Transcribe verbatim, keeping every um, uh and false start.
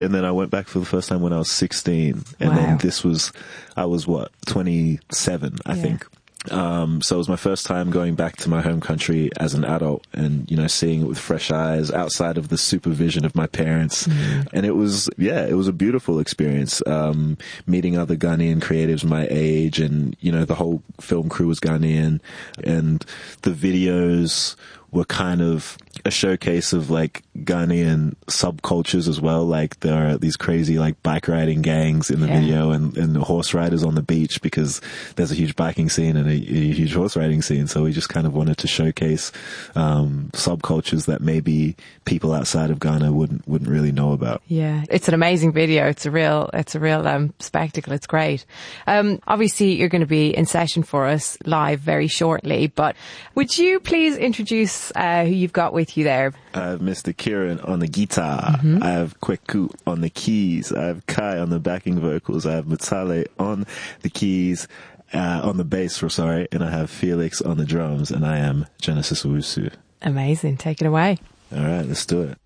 And then I went back for the first time when I was sixteen. And Wow. then this was, I was what, twenty-seven, I Yeah. think. Um, so it was my first time going back to my home country as an adult and, you know, seeing it with fresh eyes outside of the supervision of my parents. Mm. And it was, yeah, it was a beautiful experience. Um, meeting other Ghanaian creatives my age, and, you know, the whole film crew was Ghanaian, and the videos were kind of a showcase of like Ghanaian subcultures as well. Like there are these crazy like bike riding gangs in the Yeah. video, and, and horse riders on the beach, because there's a huge biking scene and a, a huge horse riding scene. So we just kind of wanted to showcase um, subcultures that maybe people outside of Ghana wouldn't wouldn't really know about. Yeah, it's an amazing video. It's a real, it's a real um, spectacle. It's great. Um, obviously, you're going to be in session for us live very shortly. But would you please introduce uh, who you've got with you there? I have Mister Kieran on the guitar. Mm-hmm. I have Kweku on the keys. I have Kai on the backing vocals. I have Mutale on the keys, uh, on the bass, sorry, and I have Felix on the drums. And I am Genesis Owusu. Amazing. Take it away. All right, let's do it.